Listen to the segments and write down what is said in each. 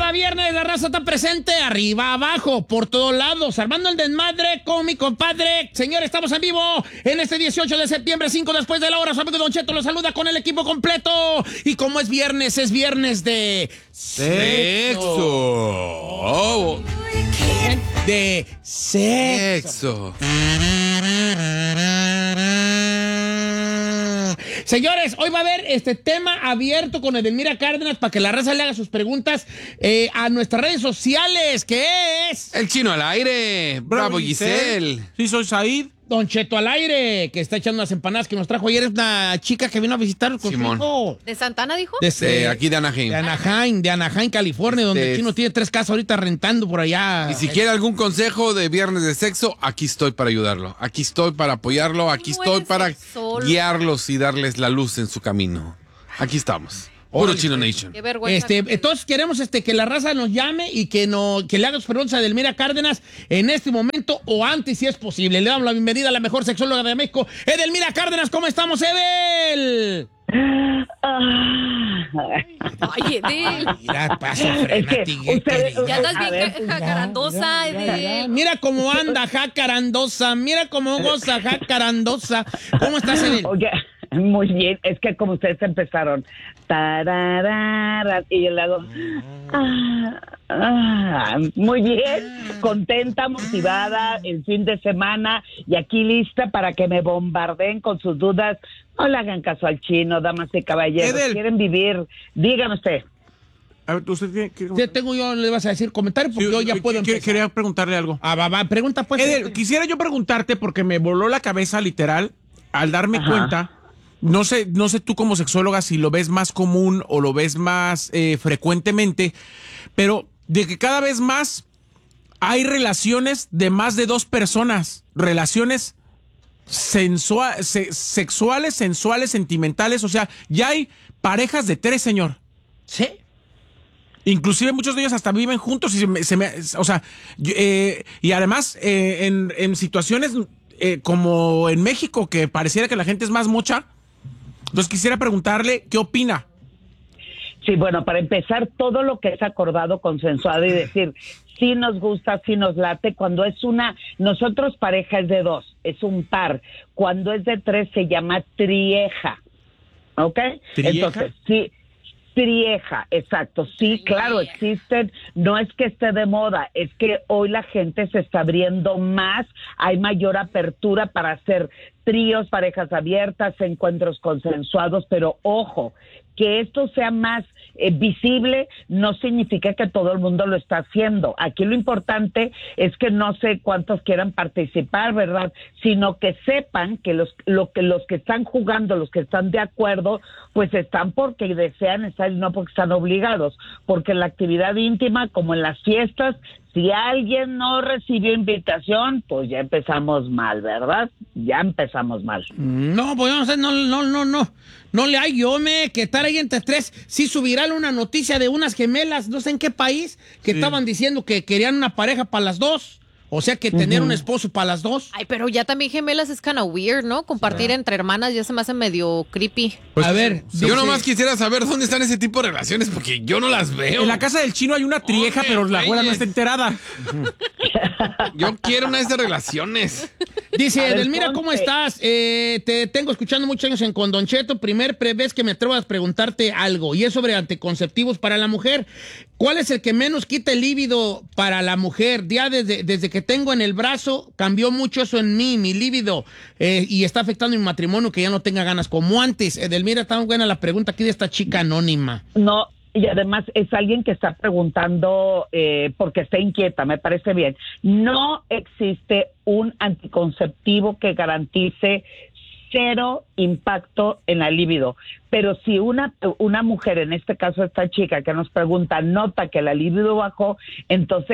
Cada viernes la raza está presente, arriba, abajo, por todos lados, armando el desmadre con mi compadre. Señores, estamos en vivo en este 18 de septiembre, 5 después de la hora. Su amigo Don Cheto los saluda con el equipo completo. Y como es viernes de... ¡Sexo! Oh. De sexo. Señores, hoy va a haber este tema abierto con Edelmira Cárdenas para que la raza le haga sus preguntas a nuestras redes sociales, que es... El Chino al aire. Bravo, Giselle. Sí, soy Said. Don Cheto al aire, que está echando unas empanadas que nos trajo ayer. Es una chica que vino a visitar con su hijo. ¿De Santana, dijo? Aquí de Anaheim. De Anaheim, California, donde el Chino tiene 3 casas ahorita rentando por allá. Y si quiere algún consejo de viernes de sexo, aquí estoy para ayudarlo. Aquí estoy para apoyarlo. Aquí estoy para guiarlos y darles la luz en su camino. Aquí estamos. Puro Chino Nation. Qué vergüenza. Entonces queremos que la raza nos llame y que le haga sus preguntas a Edelmira Cárdenas en este momento o antes, si es posible. Le damos la bienvenida a la mejor sexóloga de México, Edelmira Cárdenas. ¿Cómo estamos, Edel? Ay, Edel. Mira, paso frenático. Ya estás bien jacarandosa, Edel. Mira cómo anda, jacarandosa. Mira cómo goza, jacarandosa. ¿Cómo estás, Edel? Oye, muy bien. Es que como ustedes empezaron, tararara, y yo le hago, muy bien, contenta, motivada, el fin de semana, y aquí lista para que me bombardeen con sus dudas. No le hagan caso al Chino, damas y caballeros. Edel. Quieren vivir, dígame usted. A ver, ¿usted qué? Le vas a decir comentario porque yo ya puedo empezar. Quería preguntarle algo. Va, pregunta pues. Edel, quisiera yo preguntarte porque me voló la cabeza literal al darme cuenta. No sé tú como sexóloga si lo ves más común o lo ves más frecuentemente, pero de que cada vez más hay relaciones de más de 2 personas, relaciones sexuales, sensuales, sentimentales, o sea, ya hay parejas de 3, señor. Sí. Inclusive muchos de ellos hasta viven juntos y y además en situaciones como en México, que pareciera que la gente es más mocha. Entonces quisiera preguntarle, ¿qué opina? Sí, bueno, para empezar, todo lo que es acordado, consensuado y decir, sí nos gusta, sí nos late, cuando es nosotros pareja es de 2, es un par. Cuando es de 3 se llama trieja, ¿ok? ¿Trieja? Entonces, sí, trieja, exacto, sí, claro, existen, no es que esté de moda, es que hoy la gente se está abriendo más, hay mayor apertura para hacer tríos, parejas abiertas, encuentros consensuados, pero ojo, que esto sea más visible no significa que todo el mundo lo está haciendo. Aquí lo importante es que no sé cuántos quieran participar, ¿verdad? Sino que sepan que los que están jugando, los que están de acuerdo, pues están porque desean estar y no porque están obligados. Porque en la actividad íntima, como en las fiestas, si alguien no recibió invitación, pues ya empezamos mal, ¿verdad? Ya empezamos mal. No, pues no le hay que estar ahí entre 3. Sí subirá una noticia de unas gemelas, no sé en qué país, que estaban diciendo que querían una pareja para las 2. O sea, que tener un esposo para las 2. Ay, pero ya también gemelas es kind of weird, ¿no? Compartir entre hermanas ya se me hace medio creepy. Pues, a ver, yo nomás quisiera saber dónde están ese tipo de relaciones porque yo no las veo. En la casa del Chino hay una trieja, pero la abuela no está enterada. Yo quiero una de esas relaciones. Dice, Edelmira, ¿cómo estás? Te tengo escuchando muchos años con Don Cheto. Primer vez que me atrevo a preguntarte algo, y es sobre anticonceptivos para la mujer. ¿Cuál es el que menos quita el líbido para la mujer? Ya desde que tengo en el brazo, cambió mucho eso en mí, mi líbido, y está afectando mi matrimonio, que ya no tenga ganas como antes. Edelmira, está muy buena la pregunta aquí de esta chica anónima. No, y además es alguien que está preguntando porque está inquieta, me parece bien. No existe un anticonceptivo que garantice 0 impacto en la libido, pero si una mujer, en este caso esta chica que nos pregunta, nota que la libido bajó, entonces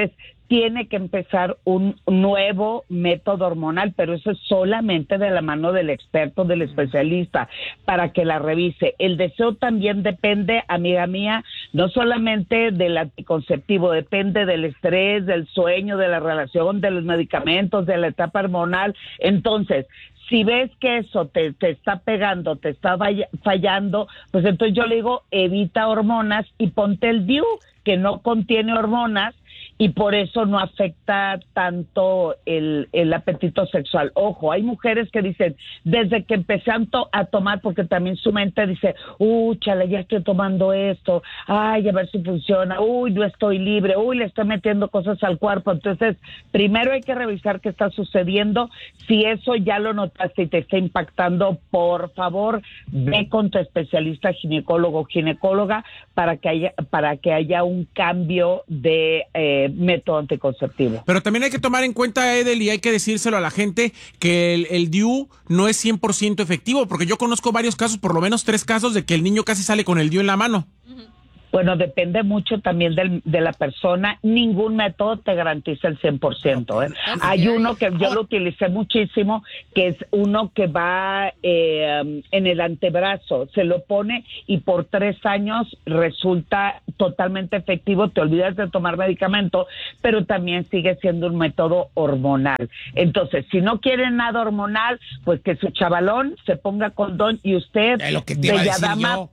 tiene que empezar un nuevo método hormonal, pero eso es solamente de la mano del experto, del especialista, para que la revise. El deseo también depende, amiga mía, no solamente del anticonceptivo, depende del estrés, del sueño, de la relación, de los medicamentos, de la etapa hormonal. Entonces, si ves que eso te está pegando, te está fallando, pues entonces yo le digo, evita hormonas y ponte el DIU, que no contiene hormonas, y por eso no afecta tanto el apetito sexual. Ojo, hay mujeres que dicen, desde que empecé a tomar, porque también su mente dice, chale, ya estoy tomando esto, ay, a ver si funciona, no estoy libre, le estoy metiendo cosas al cuerpo. Entonces, primero hay que revisar qué está sucediendo. Si eso ya lo notaste y te está impactando, por favor, ve con tu especialista ginecólogo o ginecóloga para que haya un cambio de método anticonceptivo. Pero también hay que tomar en cuenta, Edel, y hay que decírselo a la gente, que el DIU no es 100% efectivo, porque yo conozco varios casos, por lo menos 3 casos, de que el niño casi sale con el DIU en la mano. Bueno, depende mucho también de la persona. Ningún método te garantiza el 100%. Hay uno que yo lo utilicé muchísimo, que es uno que va en el antebrazo. Se lo pone y por 3 años resulta totalmente efectivo. Te olvidas de tomar medicamento, pero también sigue siendo un método hormonal. Entonces, si no quieren nada hormonal, pues que su chavalón se ponga condón y usted, bella dama,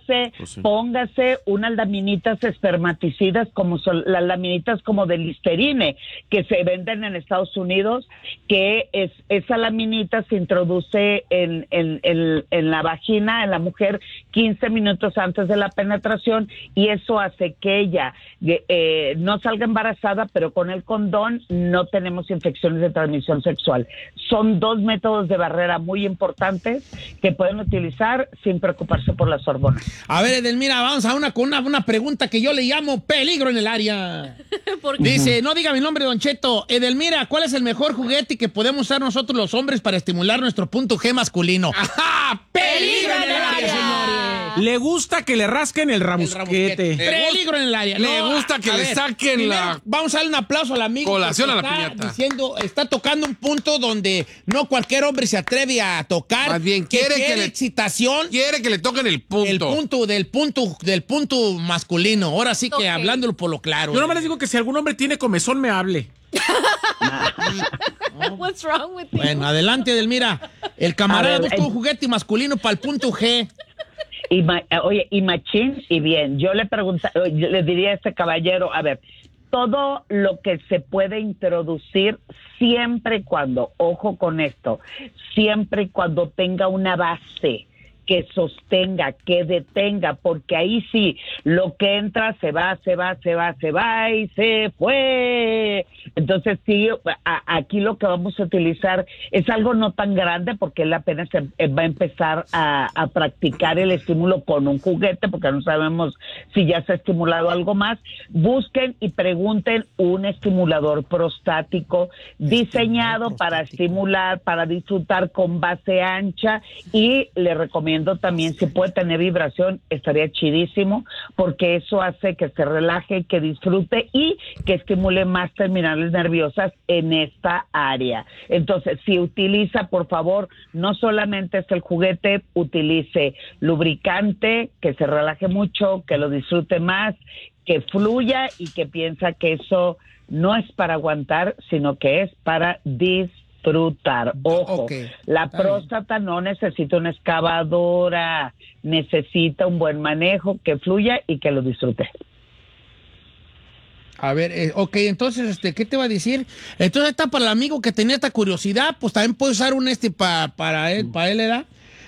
póngase unas laminitas espermaticidas, como son las laminitas como de Listerine, que se venden en Estados Unidos, que esa laminita se introduce en la vagina, en la mujer, 15 minutos antes de la penetración, y eso hace que ella no salga embarazada, pero con el condón no tenemos infecciones de transmisión sexual. Son 2 métodos de barrera muy importantes que pueden utilizar sin preocuparse por las hormonas. A ver, Edelmira, vamos a una pregunta que yo le llamo peligro en el área. Dice, no diga mi nombre, Don Cheto. Edelmira, ¿cuál es el mejor juguete que podemos usar nosotros los hombres para estimular nuestro punto G masculino? ¡Ajá! ¡Peligro en el área, señores! Le gusta que le rasquen el rabusquete. Peligro en el área. Le gusta que le saquen la... Vamos a darle un aplauso al amigo. Colación a la piñata. Está tocando un punto donde no cualquier hombre se atreve a tocar. Más bien, quiere excitación. Quiere que le toquen el punto. Del punto masculino. Ahora sí que hablándolo por lo claro. Yo nomás les digo que si algún hombre tiene comezón, me hable. What's wrong with you? Bueno, adelante, Edelmira. El camarada buscó un juguete masculino para el punto G. Y machín y bien. Yo le diría a este caballero, a ver, todo lo que se puede introducir siempre y cuando, ojo con esto, siempre y cuando tenga una base que sostenga, que detenga, porque ahí sí, lo que entra se va y se fue. Entonces sí, aquí lo que vamos a utilizar es algo no tan grande, porque él apenas va a empezar a practicar el estímulo con un juguete, porque no sabemos si ya se ha estimulado algo más. Busquen y pregunten un estimulador prostático diseñado para estimular, para disfrutar, con base ancha, y le recomiendo también, si puede tener vibración, estaría chidísimo, porque eso hace que se relaje, que disfrute y que estimule más terminales nerviosas en esta área. Entonces, si utiliza, por favor, no solamente es el juguete, utilice lubricante, que se relaje mucho, que lo disfrute más, que fluya, y que piensa que eso no es para aguantar, sino que es para disfrutar. Ojo, la próstata no necesita una excavadora, necesita un buen manejo, que fluya y que lo disfrute. A ver, entonces, ¿qué te va a decir? Entonces está para el amigo que tenía esta curiosidad, pues también puede usar un para él, ¿verdad?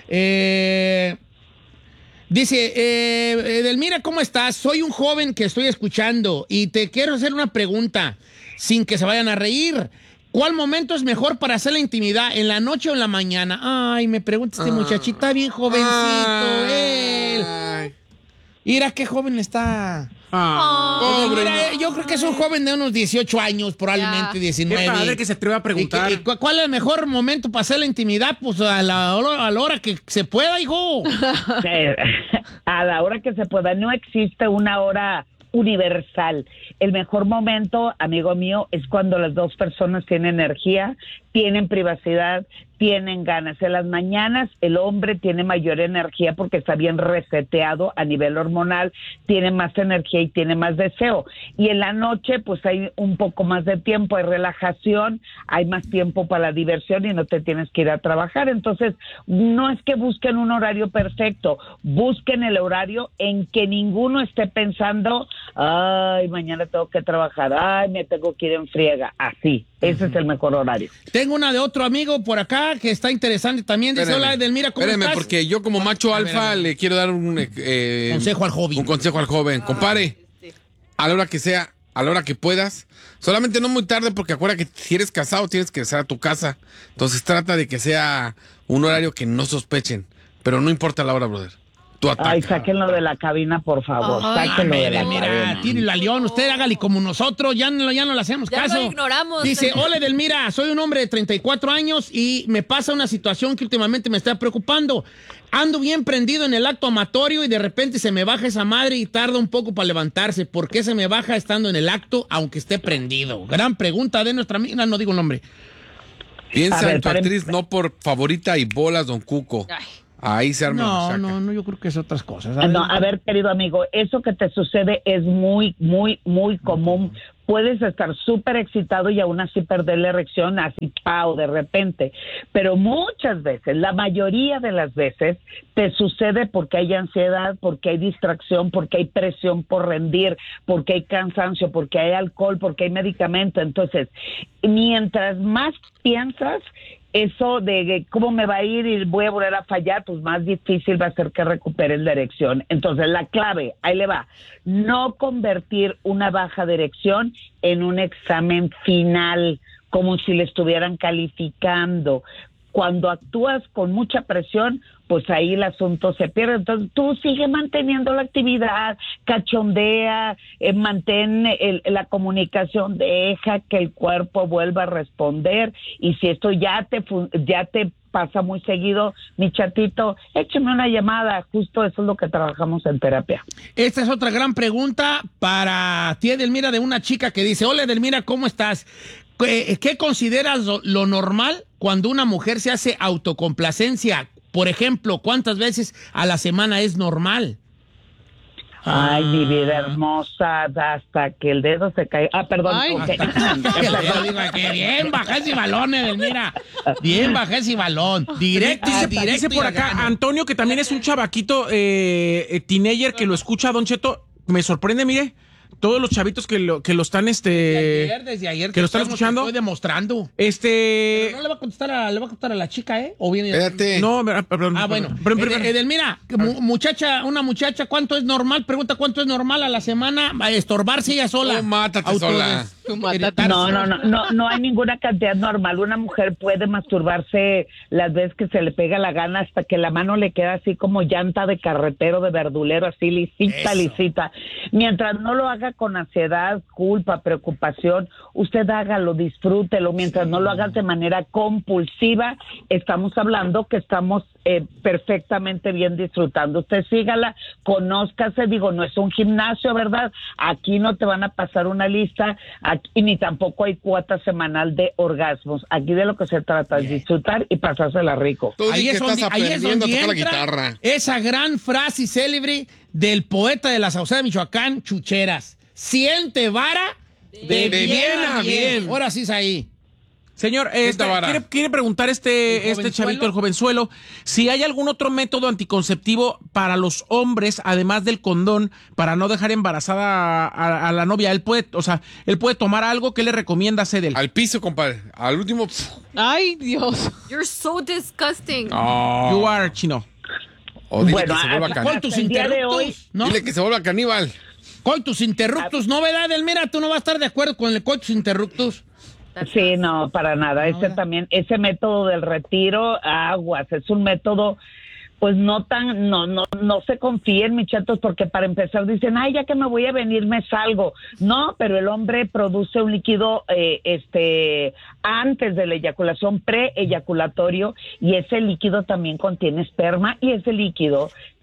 Dice, Edelmira, ¿cómo estás? Soy un joven que estoy escuchando y te quiero hacer una pregunta, sin que se vayan a reír. ¿Cuál momento es mejor para hacer la intimidad? ¿En la noche o en la mañana? Ay, me pregunta este muchachito, bien jovencito, él. Mira qué joven está. Pobre. Mira, yo creo que es un joven de unos 18 años, probablemente 19. Qué padre que se atreva a preguntar. ¿Cuál es el mejor momento para hacer la intimidad? Pues a la hora que se pueda, hijo. A la hora que se pueda. No existe una hora universal. El mejor momento, amigo mío, es cuando las dos personas tienen energía, tienen privacidad, tienen ganas. En las mañanas el hombre tiene mayor energía porque está bien reseteado a nivel hormonal, tiene más energía y tiene más deseo. Y en la noche pues hay un poco más de tiempo, hay relajación, hay más tiempo para la diversión y no te tienes que ir a trabajar. Entonces, no es que busquen un horario perfecto, busquen el horario en que ninguno esté pensando, ay, mañana tengo que trabajar, ay, me tengo que ir en friega. Así, ese es el mejor horario. Tengo una de otro amigo por acá que está interesante también. Dice, hola, Edelmira, ¿cómo estás? Porque yo como macho alfa le quiero dar un consejo al joven. Un consejo al joven. Compare, a la hora que sea, a la hora que puedas, solamente no muy tarde, porque acuérdate que si eres casado tienes que regresar a tu casa. Entonces trata de que sea un horario que no sospechen, pero no importa la hora, brother. Ay, sáquenlo de la cabina, por favor. Sáquenlo de la cabina. Mira, tírelo a León. Usted hágale como nosotros. Ya no le hacemos caso. Ya lo ignoramos. Dice, hola, Edelmira, soy un hombre de 34 años y me pasa una situación que últimamente me está preocupando. Ando bien prendido en el acto amatorio y de repente se me baja esa madre y tarda un poco para levantarse. ¿Por qué se me baja estando en el acto aunque esté prendido? Gran pregunta de nuestra amiga. No digo el nombre. Piensa en tu actriz, no por Favorita y Bolas, Don Cuco. Ay. Ahí se arma. No, yo creo que es otras cosas. No, a ver, querido amigo, eso que te sucede es muy, muy, muy común. Puedes estar súper excitado y aún así perder la erección, así, pao, de repente. Pero muchas veces, la mayoría de las veces, te sucede porque hay ansiedad, porque hay distracción, porque hay presión por rendir, porque hay cansancio, porque hay alcohol, porque hay medicamento. Entonces, mientras más piensas, eso de cómo me va a ir y voy a volver a fallar, pues más difícil va a ser que recuperes la erección. Entonces, la clave, ahí le va, no convertir una baja de erección en un examen final, como si le estuvieran calificando. Cuando actúas con mucha presión, pues ahí el asunto se pierde. Entonces tú sigue manteniendo la actividad, cachondea, mantén la comunicación, deja que el cuerpo vuelva a responder. Y si esto ya te pasa muy seguido, mi chatito, écheme una llamada. Justo eso es lo que trabajamos en terapia. Esta es otra gran pregunta para ti, Edelmira, de una chica que dice, hola, Edelmira, ¿cómo estás? ¿Qué consideras lo normal cuando una mujer se hace autocomplacencia? Por ejemplo, ¿cuántas veces a la semana es normal? Ay, mi vida hermosa, hasta que el dedo se cae. Ah, perdón. Ay. Okay. Que bien bajé ese balón, Edelmira. Bien bajé ese balón. Directo. Dice por acá Antonio, que también es un chavaquito teenager que lo escucha, Don Cheto. Me sorprende, mire. Todos los chavitos que lo están desde ayer que lo están escuchando, estoy demostrando. Pero no le va a contestar a la chica, ¿o bien? Espérate. No, perdón. Bueno. Edelmira, una muchacha, ¿cuánto es normal? Pregunta, ¿cuánto es normal a la semana estorbarse ella sola? Mátate sola. No hay ninguna cantidad normal. Una mujer puede masturbarse las veces que se le pega la gana hasta que la mano le queda así como llanta de carretero, de verdulero, así lisita. Mientras no lo haga con ansiedad, culpa, preocupación, usted hágalo, disfrútelo. Mientras no lo hagas de manera compulsiva, estamos hablando que estamos perfectamente bien disfrutando. Usted sígala, conózcase, no es un gimnasio, ¿verdad? Aquí no te van a pasar una lista, aquí ni tampoco hay cuota semanal de orgasmos. Aquí de lo que se trata es disfrutar y pasársela rico. Ahí es donde entra la guitarra. Esa gran frase célebre del poeta de la Sauceda de Michoacán, Chucheras. Siente vara de bien a bien. Ahora sí es ahí. Señor, quiere preguntar este chavito, el jovenzuelo, si hay algún otro método anticonceptivo para los hombres, además del condón, para no dejar embarazada a la novia. Él puede tomar algo. ¿Qué le recomienda hacer él? Al piso, compadre. Al último. Ay, Dios. You're so disgusting. You are, chino. O dile que se vuelva caníbal. Coitus interruptus, ¿no? Dile que se vuelva caníbal. Coitus interruptus, ¿no, verdad, Edelmira? Tú no vas a estar de acuerdo con el coitus interruptus. Sí, no, para nada. Ese método del retiro, aguas, es un método, pues no se confíen, muchachos, porque para empezar dicen, ay, ya que me voy a venir me salgo. No, pero el hombre produce un líquido antes de la eyaculación, preeyaculatorio, y ese líquido también contiene esperma, y ese líquido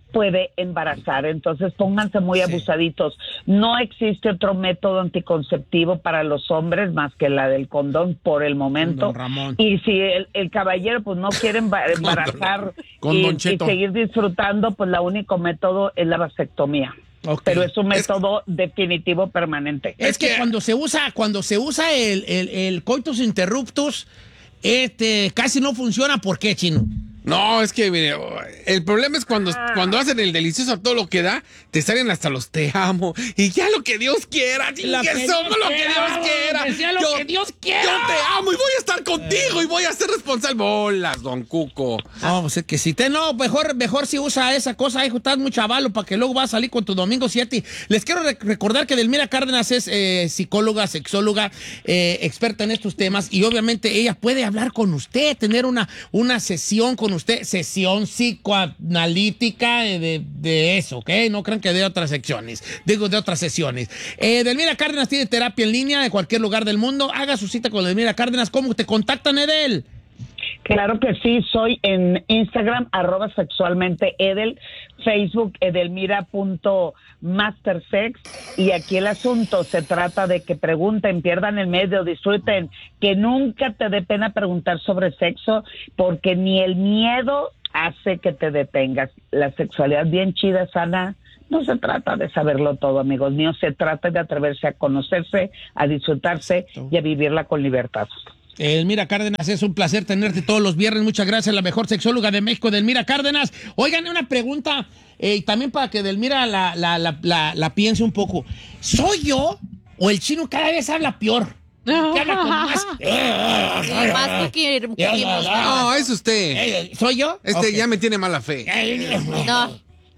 puede embarazar. Entonces pónganse muy abusaditos. No existe otro método anticonceptivo para los hombres más que la del condón por el momento. Don Ramón. Y si el caballero pues no quiere embarazar y seguir disfrutando, pues el único método es la vasectomía. Okay. Pero es un método definitivo permanente. Es que cuando se usa el coitus interruptus, casi no funciona. ¿Por qué, Chino? No, es que mire, el problema es cuando hacen el delicioso a todo lo que da, te salen hasta los te amo y ya lo que Dios quiera, que somos lo que Dios quiera. Que Dios quiera. Yo te amo y voy a estar contigo y voy a ser responsable. Bolas, don Cuco. No, pues es que si mejor si usa esa cosa, hijo, estás muy chavalo para que luego vas a salir con tu domingo 7. Les quiero recordar que Delmira Cárdenas es psicóloga, sexóloga, experta en estos temas y obviamente ella puede hablar con usted, tener una sesión con usted, sesión psicoanalítica de eso, ¿ok? No crean que de otras secciones, digo de otras sesiones. Delmira Cárdenas tiene terapia en línea de cualquier lugar del mundo. Haga su cita con Delmira Cárdenas. ¿Cómo te contactan, Edel? Claro que sí, soy en Instagram, @sexualmenteedel, Facebook, edelmira.mastersex, y aquí el asunto se trata de que pregunten, pierdan el medio, disfruten, que nunca te dé pena preguntar sobre sexo, porque ni el miedo hace que te detengas. La sexualidad bien chida, sana, no se trata de saberlo todo, amigos míos, se trata de atreverse a conocerse, a disfrutarse y a vivirla con libertad. Delmira Cárdenas, es un placer tenerte todos los viernes. Muchas gracias, la mejor sexóloga de México, Delmira Cárdenas. Oigan, una pregunta, también para que Delmira la piense un poco. ¿Soy yo o el Chino cada vez habla peor? Que habla con más... No, es usted. ¿Soy yo? Ya me tiene mala fe. No.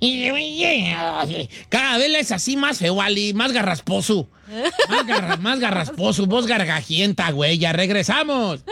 Cada vez es así más feo, Ali, más garrasposo. Más garrasposo, voz gargajienta, güey. Ya regresamos.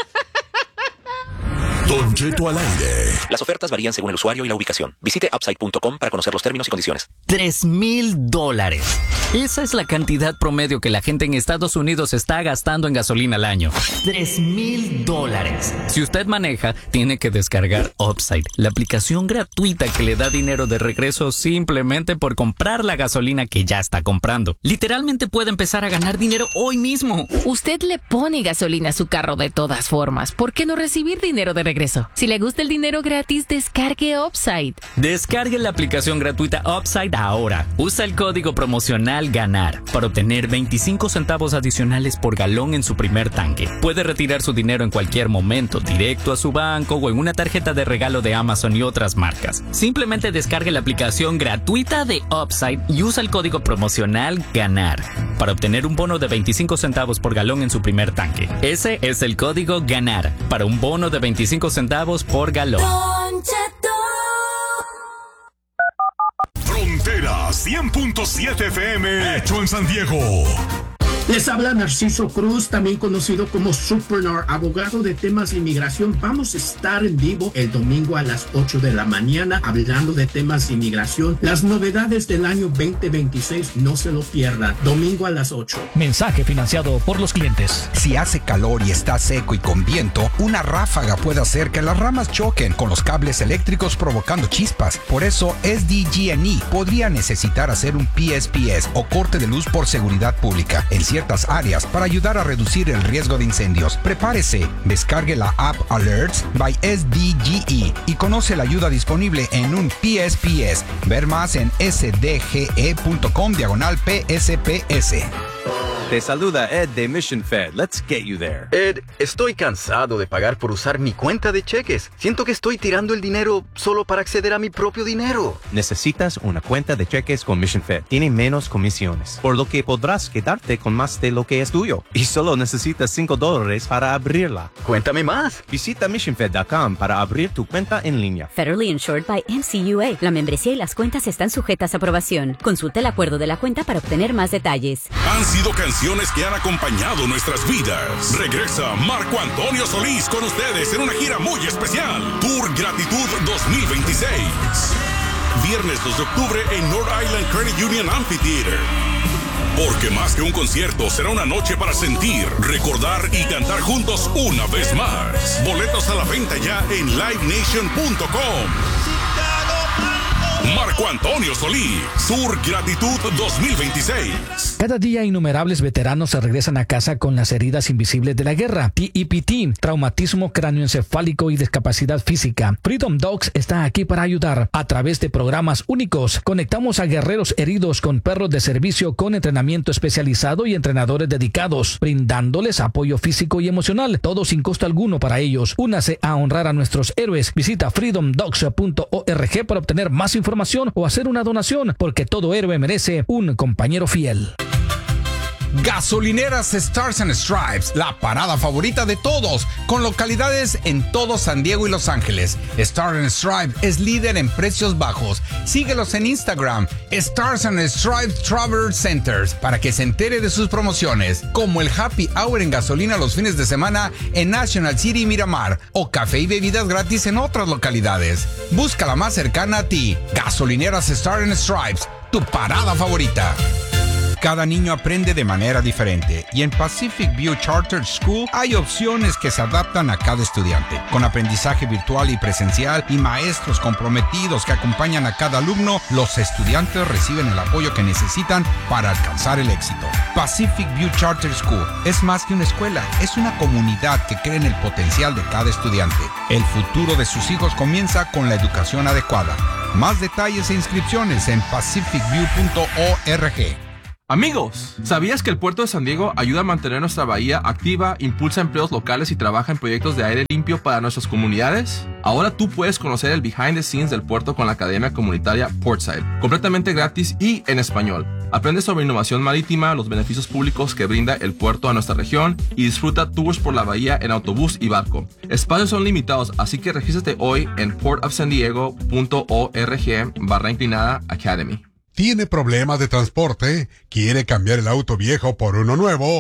Don Cheto al aire. Las ofertas varían según el usuario y la ubicación. Visite upside.com para conocer los términos y condiciones. $3,000. Esa es la cantidad promedio que la gente en Estados Unidos está gastando en gasolina al año. $3,000. Si usted maneja, tiene que descargar Upside, la aplicación gratuita que le da dinero de regreso simplemente por comprar la gasolina que ya está comprando. Literalmente puede empezar a ganar dinero hoy mismo. Usted le pone gasolina a su carro de todas formas. ¿Por qué no recibir dinero de regreso? Si le gusta el dinero gratis, descargue Upside. Descargue la aplicación gratuita Upside ahora. Usa el código promocional GANAR para obtener 25 centavos adicionales por galón en su primer tanque. Puede retirar su dinero en cualquier momento, directo a su banco o en una tarjeta de regalo de Amazon y otras marcas. Simplemente descargue la aplicación gratuita de Upside y usa el código promocional GANAR para obtener un bono de 25 centavos por galón en su primer tanque. Ese es el código GANAR para un bono de 25 centavos por galón. Frontera 100.7 FM, hecho en San Diego. Les habla Narciso Cruz, también conocido como Supernor, abogado de temas de inmigración. Vamos a estar en vivo el domingo a las 8 de la mañana hablando de temas de inmigración. Las novedades del año 2026, no se lo pierdan. Domingo a las 8. Mensaje financiado por los clientes. Si hace calor y está seco y con viento, una ráfaga puede hacer que las ramas choquen con los cables eléctricos provocando chispas. Por eso, SDG&E podría necesitar hacer un PSPS o corte de luz por seguridad pública en ciertas áreas para ayudar a reducir el riesgo de incendios. Prepárese, descargue la app Alerts by SDG&E y conoce la ayuda disponible en un PSPS. Ver más en sdge.com/PSPS. Te saluda Ed de Mission Fed. Let's get you there. Ed, estoy cansado de pagar por usar mi cuenta de cheques. Siento que estoy tirando el dinero solo para acceder a mi propio dinero. Necesitas una cuenta de cheques con Mission Fed. Tiene menos comisiones, por lo que podrás quedarte con más de lo que es tuyo. Y solo necesitas $5 para abrirla. Cuéntame más. Visita missionfed.com para abrir tu cuenta en línea. Federally insured by NCUA. La membresía y las cuentas están sujetas a aprobación. Consulta el acuerdo de la cuenta para obtener más detalles. Han sido canciones que han acompañado nuestras vidas. Regresa Marco Antonio Solís con ustedes en una gira muy especial. Tour Gratitud 2026. Viernes 2 de octubre en North Island Credit Union Amphitheater. Porque más que un concierto, será una noche para sentir, recordar y cantar juntos una vez más. Boletos a la venta ya en livenation.com. Marco Antonio Solís, Sur Gratitud 2026. Cada día innumerables veteranos se regresan a casa con las heridas invisibles de la guerra, TEPT, traumatismo cráneoencefálico y discapacidad física. Freedom Dogs está aquí para ayudar. A través de programas únicos, conectamos a guerreros heridos con perros de servicio con entrenamiento especializado y entrenadores dedicados, brindándoles apoyo físico y emocional, todo sin costo alguno para ellos. Únase a honrar a nuestros héroes. Visita freedomdogs.org para obtener más información o hacer una donación, porque todo héroe merece un compañero fiel. Gasolineras Stars and Stripes, la parada favorita de todos, con localidades en todo San Diego y Los Ángeles. Stars and Stripes es líder en precios bajos. Síguelos en Instagram, Stars and Stripes Travel Centers, para que se entere de sus promociones, como el Happy Hour en gasolina los fines de semana en National City y Miramar, o café y bebidas gratis en otras localidades. Busca la más cercana a ti. Gasolineras Stars and Stripes, tu parada favorita. Cada niño aprende de manera diferente y en Pacific View Charter School hay opciones que se adaptan a cada estudiante. Con aprendizaje virtual y presencial y maestros comprometidos que acompañan a cada alumno, los estudiantes reciben el apoyo que necesitan para alcanzar el éxito. Pacific View Charter School es más que una escuela, es una comunidad que cree en el potencial de cada estudiante. El futuro de sus hijos comienza con la educación adecuada. Más detalles e inscripciones en pacificview.org. Amigos, ¿sabías que el puerto de San Diego ayuda a mantener nuestra bahía activa, impulsa empleos locales y trabaja en proyectos de aire limpio para nuestras comunidades? Ahora tú puedes conocer el behind the scenes del puerto con la Academia Comunitaria Portside, completamente gratis y en español. Aprende sobre innovación marítima, los beneficios públicos que brinda el puerto a nuestra región y disfruta tours por la bahía en autobús y barco. Espacios son limitados, así que regístrate hoy en portofsandiego.org/academy. ¿Tiene problemas de transporte? ¿Quiere cambiar el auto viejo por uno nuevo?